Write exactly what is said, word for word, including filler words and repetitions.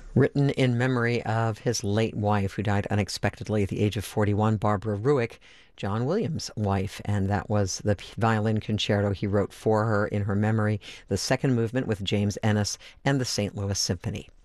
Written in memory of his late wife, who died unexpectedly at the age of forty-one, Barbara Ruick, John Williams' wife, and that was the violin concerto he wrote for her in her memory, the second movement with James Ennis, and the Saint Louis Symphony.